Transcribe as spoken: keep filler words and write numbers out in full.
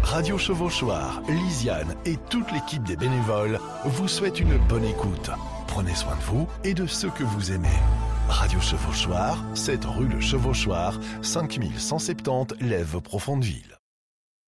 Radio Chevauchoir, Lisiane et toute l'équipe des bénévoles vous souhaitent une bonne écoute. Prenez soin de vous et de ceux que vous aimez. Radio Chevauchoir, sept rue Le Chevauchoir, cinq mille cent soixante-dix Lèves Profondeville.